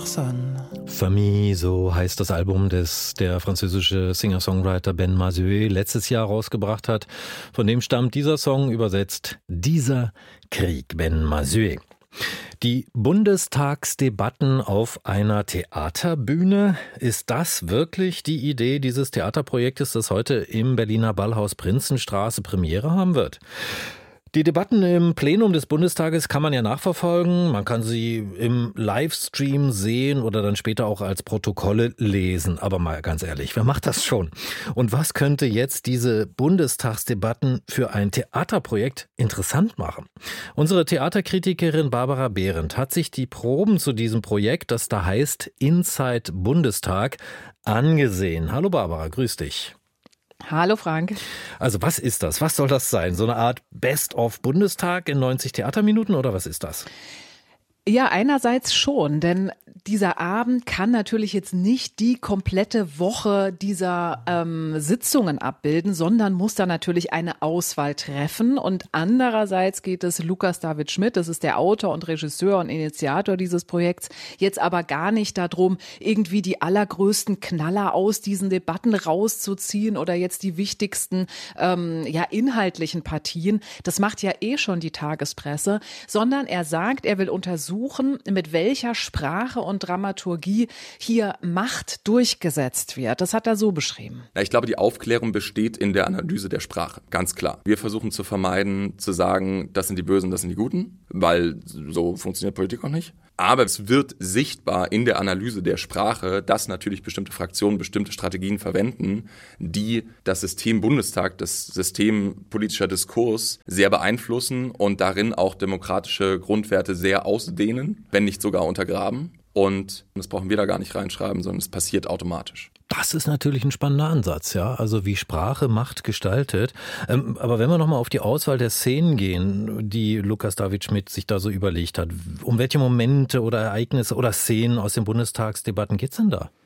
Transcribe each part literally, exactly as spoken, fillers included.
personne. Famille, so heißt das Album, das der französische Singer-Songwriter Ben Mazué letztes Jahr rausgebracht hat. Von dem stammt dieser Song, übersetzt Dieser Krieg, Ben Mazué. Die Bundestagsdebatten auf einer Theaterbühne, ist das wirklich die Idee dieses Theaterprojektes, das heute im Berliner Ballhaus Prinzenstraße Premiere haben wird? Die Debatten im Plenum des Bundestages kann man ja nachverfolgen. Man kann sie im Livestream sehen oder dann später auch als Protokolle lesen. Aber mal ganz ehrlich, wer macht das schon? Und was könnte jetzt diese Bundestagsdebatten für ein Theaterprojekt interessant machen? Unsere Theaterkritikerin Barbara Behrendt hat sich die Proben zu diesem Projekt, das da heißt Inside Bundestag, angesehen. Hallo Barbara, grüß dich. Hallo Frank. Also was ist das? Was soll das sein? So eine Art Best-of-Bundestag in neunzig Theaterminuten oder was ist das? Ja, einerseits schon, denn dieser Abend kann natürlich jetzt nicht die komplette Woche dieser ähm, Sitzungen abbilden, sondern muss da natürlich eine Auswahl treffen. Und andererseits geht es Lukas David Schmidt, das ist der Autor und Regisseur und Initiator dieses Projekts, jetzt aber gar nicht darum, irgendwie die allergrößten Knaller aus diesen Debatten rauszuziehen oder jetzt die wichtigsten ähm, ja inhaltlichen Partien. Das macht ja eh schon die Tagespresse, sondern er sagt, er will untersuchen, mit welcher Sprache und Dramaturgie hier Macht durchgesetzt wird. Das hat er so beschrieben. Ja, ich glaube, die Aufklärung besteht in der Analyse der Sprache, ganz klar. Wir versuchen zu vermeiden, zu sagen, das sind die Bösen, das sind die Guten, weil so funktioniert Politik auch nicht. Aber es wird sichtbar in der Analyse der Sprache, dass natürlich bestimmte Fraktionen bestimmte Strategien verwenden, die das System Bundestag, das System politischer Diskurs sehr beeinflussen und darin auch demokratische Grundwerte sehr ausdehnen, wenn nicht sogar untergraben. Und das brauchen wir da gar nicht reinschreiben, sondern es passiert automatisch. Das ist natürlich ein spannender Ansatz, ja. Also wie Sprache Macht gestaltet. Ähm, aber wenn wir nochmal auf die Auswahl der Szenen gehen, die Lukas David Schmidt sich da so überlegt hat, um welche Momente oder Ereignisse oder Szenen aus den Bundestagsdebatten geht's denn da?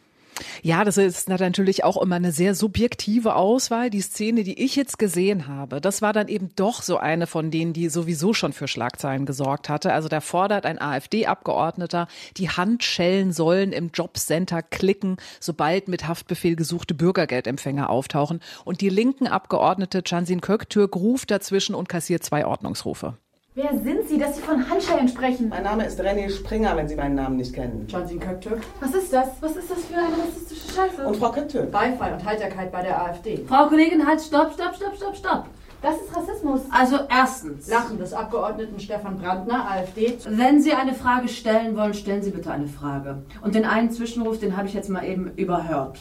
Ja, das ist natürlich auch immer eine sehr subjektive Auswahl. Die Szene, die ich jetzt gesehen habe, das war dann eben doch so eine von denen, die sowieso schon für Schlagzeilen gesorgt hatte. Also da fordert ein AfD-Abgeordneter, die Handschellen sollen im Jobcenter klicken, sobald mit Haftbefehl gesuchte Bürgergeldempfänger auftauchen. Und die linken Abgeordnete Cansin Köktürk ruft dazwischen und kassiert zwei Ordnungsrufe. Wer sind Sie, dass Sie von Handschellen sprechen? Mein Name ist René Springer, wenn Sie meinen Namen nicht kennen. Cansin Köktürk. Was ist das? Was ist das für eine rassistische Scheiße? Und Frau Köktürk. Beifall und Heiterkeit bei der AfD. Frau Kollegin, halt, stopp, stopp, stopp, stopp, stopp. Das ist Rassismus. Also erstens, Lachen des Abgeordneten Stefan Brandner, AfD. Wenn Sie eine Frage stellen wollen, stellen Sie bitte eine Frage. Und den einen Zwischenruf, den habe ich jetzt mal eben überhört.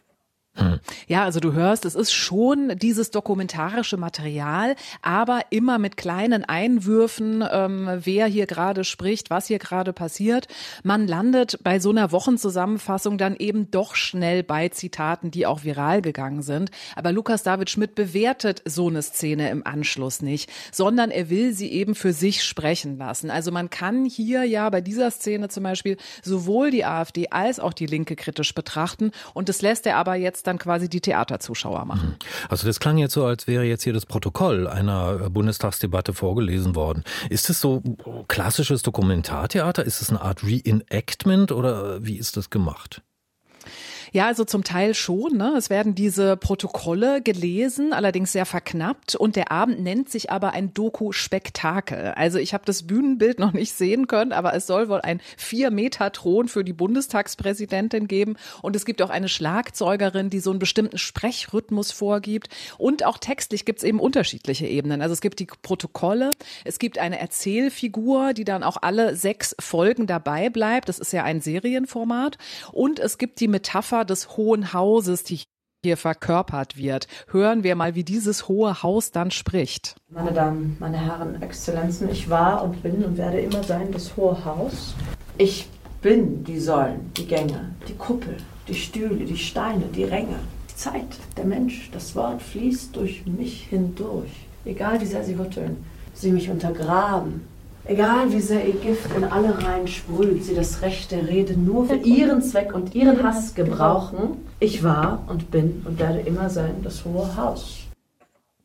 Ja, also du hörst, es ist schon dieses dokumentarische Material, aber immer mit kleinen Einwürfen, ähm, wer hier gerade spricht, was hier gerade passiert. Man landet bei so einer Wochenzusammenfassung dann eben doch schnell bei Zitaten, die auch viral gegangen sind. Aber Lukas David Schmidt bewertet so eine Szene im Anschluss nicht, sondern er will sie eben für sich sprechen lassen. Also man kann hier ja bei dieser Szene zum Beispiel sowohl die AfD als auch die Linke kritisch betrachten und das lässt er aber jetzt dann quasi die Theaterzuschauer machen. Also das klang jetzt so, als wäre jetzt hier das Protokoll einer Bundestagsdebatte vorgelesen worden. Ist es so klassisches Dokumentartheater? Ist es eine Art Reenactment oder wie ist das gemacht? Ja, also zum Teil schon. Ne? Es werden diese Protokolle gelesen, allerdings sehr verknappt. Und der Abend nennt sich aber ein Doku-Spektakel. Also ich habe das Bühnenbild noch nicht sehen können, aber es soll wohl ein vier Meter Thron für die Bundestagspräsidentin geben. Und es gibt auch eine Schlagzeugerin, die so einen bestimmten Sprechrhythmus vorgibt. Und auch textlich gibt es eben unterschiedliche Ebenen. Also es gibt die Protokolle, es gibt eine Erzählfigur, die dann auch alle sechs Folgen dabei bleibt. Das ist ja ein Serienformat. Und es gibt die Metapher des Hohen Hauses, die hier verkörpert wird. Hören wir mal, wie dieses Hohe Haus dann spricht. Meine Damen, meine Herren, Exzellenzen, ich war und bin und werde immer sein das Hohe Haus. Ich bin die Säulen, die Gänge, die Kuppel, die Stühle, die Steine, die Ränge. Die Zeit, der Mensch, das Wort fließt durch mich hindurch. Egal wie sehr sie rütteln, sie mich untergraben. Egal wie sehr ihr Gift in alle Reihen sprüht, sie das Recht der Rede nur für ihren Zweck und ihren Hass gebrauchen. Ich war und bin und werde immer sein das Hohe Haus.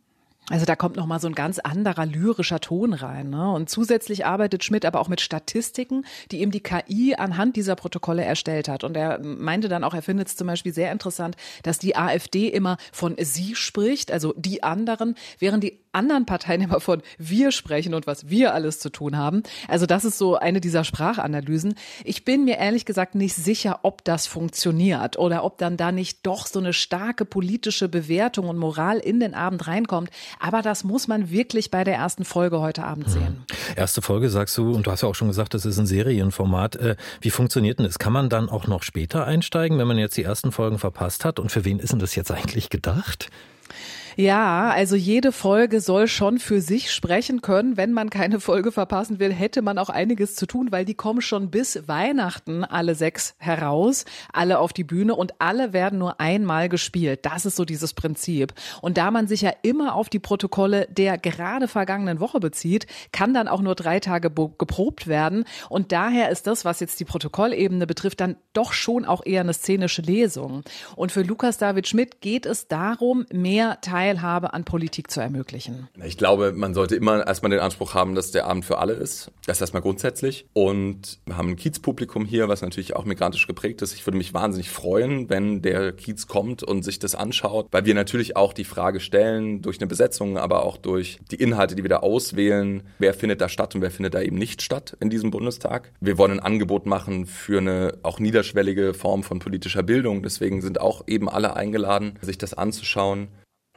Also da kommt nochmal so ein ganz anderer lyrischer Ton rein. Ne? Und zusätzlich arbeitet Schmidt aber auch mit Statistiken, die ihm die K I anhand dieser Protokolle erstellt hat. Und er meinte dann auch, er findet es zum Beispiel sehr interessant, dass die AfD immer von sie spricht, also die anderen, während die anderen Parteien immer von wir sprechen und was wir alles zu tun haben. Also das ist so eine dieser Sprachanalysen. Ich bin mir ehrlich gesagt nicht sicher, ob das funktioniert oder ob dann da nicht doch so eine starke politische Bewertung und Moral in den Abend reinkommt. Aber das muss man wirklich bei der ersten Folge heute Abend sehen. Erste Folge sagst du, und du hast ja auch schon gesagt, das ist ein Serienformat. Wie funktioniert denn das? Kann man dann auch noch später einsteigen, wenn man jetzt die ersten Folgen verpasst hat? Und für wen ist denn das jetzt eigentlich gedacht? Ja, also jede Folge soll schon für sich sprechen können. Wenn man keine Folge verpassen will, hätte man auch einiges zu tun, weil die kommen schon bis Weihnachten alle sechs heraus, alle auf die Bühne und alle werden nur einmal gespielt. Das ist so dieses Prinzip. Und da man sich ja immer auf die Protokolle der gerade vergangenen Woche bezieht, kann dann auch nur drei Tage geprobt werden. Und daher ist das, was jetzt die Protokollebene betrifft, dann doch schon auch eher eine szenische Lesung. Und für Lukas David Schmidt geht es darum, mehr Teil Teilhabe an Politik zu ermöglichen. Ich glaube, man sollte immer erstmal den Anspruch haben, dass der Abend für alle ist. Das ist erstmal grundsätzlich. Und wir haben ein Kiezpublikum hier, was natürlich auch migrantisch geprägt ist. Ich würde mich wahnsinnig freuen, wenn der Kiez kommt und sich das anschaut, weil wir natürlich auch die Frage stellen, durch eine Besetzung, aber auch durch die Inhalte, die wir da auswählen, wer findet da statt und wer findet da eben nicht statt in diesem Bundestag. Wir wollen ein Angebot machen für eine auch niederschwellige Form von politischer Bildung. Deswegen sind auch eben alle eingeladen, sich das anzuschauen.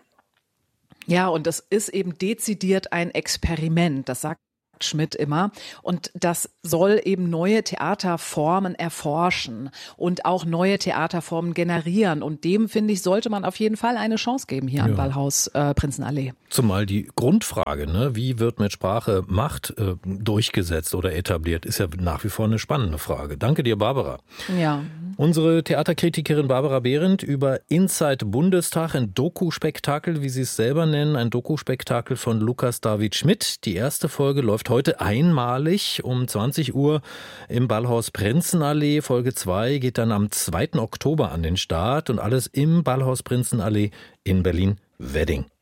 Ja, und das ist eben dezidiert ein Experiment, das sagt Schmidt immer. Und das soll eben neue Theaterformen erforschen und auch neue Theaterformen generieren. Und dem, finde ich, sollte man auf jeden Fall eine Chance geben hier ja. am Ballhaus äh, Prinzenallee. Zumal die Grundfrage, ne, wie wird mit Sprache Macht äh, durchgesetzt oder etabliert, ist ja nach wie vor eine spannende Frage. Danke dir, Barbara. Ja. Unsere Theaterkritikerin Barbara Behrendt über Inside Bundestag, ein Doku-Spektakel, wie sie es selber nennen, ein Doku-Spektakel von Lukas David Schmidt. Die erste Folge läuft heute einmalig um zwanzig Uhr im Ballhaus Prinzenallee. Folge zwei geht dann am zweiten Oktober an den Start und alles im Ballhaus Prinzenallee in Berlin-Wedding.